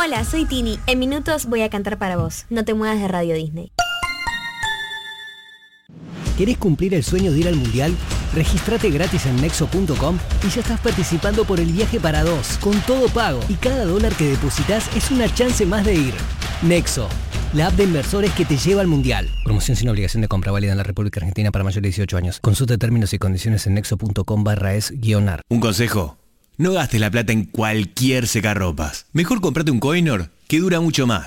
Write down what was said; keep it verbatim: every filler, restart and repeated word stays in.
Hola, soy Tini. En minutos voy a cantar para vos. No te muevas de Radio Disney. ¿Querés cumplir el sueño de ir al Mundial? Regístrate gratis en nexo punto com y ya estás participando por el viaje para dos, con todo pago. Y cada dólar que depositas es una chance más de ir. Nexo, la app de inversores que te lleva al Mundial. Promoción sin obligación de compra, válida en la República Argentina para mayores de dieciocho años. Consulta términos y condiciones en nexo punto com barra es guión ar. Un consejo: no gastes la plata en cualquier secarropas. Mejor comprate un Coinor que dura mucho más.